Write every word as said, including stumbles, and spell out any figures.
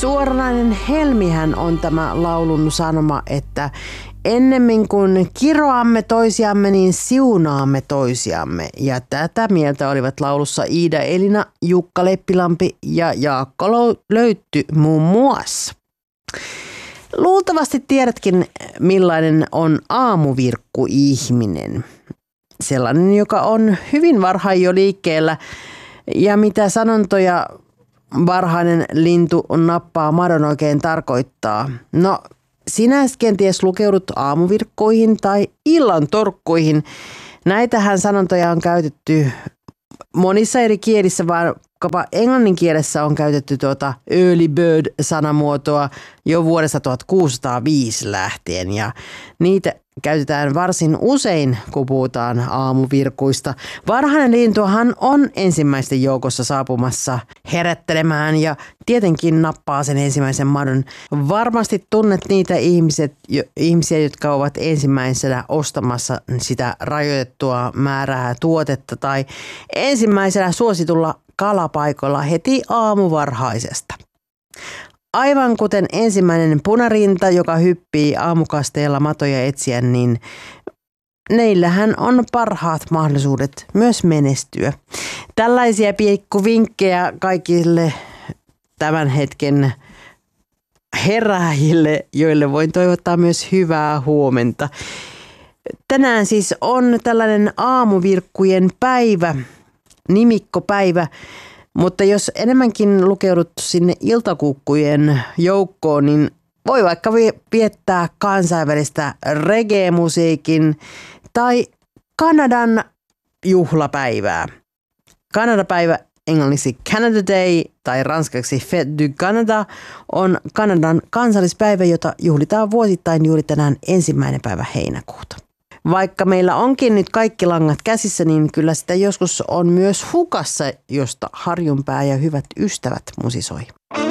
Suoranainen helmihän on tämä laulun sanoma, että ennemmin kuin kiroamme toisiamme, niin siunaamme toisiamme. Ja tätä mieltä olivat laulussa Iida Elina, Jukka Leppilampi ja Jaakko Löytty muun muassa. Luultavasti tiedätkin, millainen on aamuvirkku-ihminen. Sellainen, joka on hyvin varhain jo liikkeellä ja mitä sanontoja varhainen lintu nappaa madon oikein tarkoittaa. No, sinä kenties lukeudut aamuvirkkoihin tai illan torkkuihin. Näitähän sanontoja on käytetty monissa eri kielissä, vaikkapa englannin kielessä on käytetty tuota early bird-sanamuotoa jo vuodesta tuhatkuusisataaviisi lähtien ja niitä käytetään varsin usein, kun puhutaan aamuvirkuista. Varhainen lintuhan on ensimmäisten joukossa saapumassa herättelemään ja tietenkin nappaa sen ensimmäisen madon. Varmasti tunnet niitä ihmiset, jo, ihmisiä, jotka ovat ensimmäisenä ostamassa sitä rajoitettua määrää tuotetta tai ensimmäisenä suositulla kalapaikoilla heti aamuvarhaisesta. Aivan kuten ensimmäinen punarinta, joka hyppii aamukasteella matoja etsiä, niin neillähän on parhaat mahdollisuudet myös menestyä. Tällaisia pikkuvinkkejä kaikille tämän hetken herääjille, joille voin toivottaa myös hyvää huomenta. Tänään siis on tällainen aamuvirkkujen päivä, nimikkopäivä. Mutta jos enemmänkin lukeudut sinne iltakuukkujen joukkoon, niin voi vaikka viettää kansainvälistä reggae-musiikin tai Kanadan juhlapäivää. Kanadapäivä, englanniksi Canada Day tai ranskaksi Fête du Canada, on Kanadan kansallispäivä, jota juhlitaan vuosittain juuri tänään ensimmäinen päivä heinäkuuta. Vaikka meillä onkin nyt kaikki langat käsissä, niin kyllä sitä joskus on myös hukassa, josta Harjunpää ja hyvät ystävät musisoi.